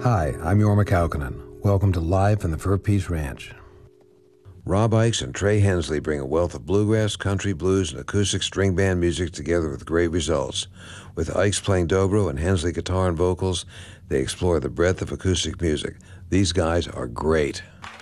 Hi, I'm Jorma Kaukonen. Welcome to Live from the Fur Peace Ranch. Rob Ickes and Trey Hensley bring a wealth of bluegrass, country, blues, and acoustic string band music together with great results. With Ickes playing dobro and Hensley guitar and vocals, they explore the breadth of acoustic music. These guys are great.